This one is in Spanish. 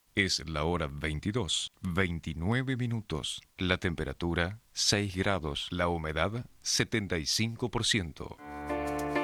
Es la hora 22:29. La temperatura 6 grados. La humedad 75%.